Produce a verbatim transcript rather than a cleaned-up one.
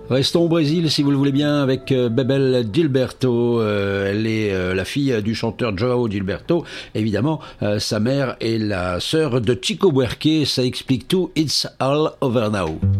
Restons au Brésil, si vous le voulez bien, avec euh, Bebel Gilberto. Euh, elle est euh, la fille du chanteur Joao Gilberto. Évidemment, euh, sa mère est la sœur de Chico Buarque. Ça explique tout. It's all over now.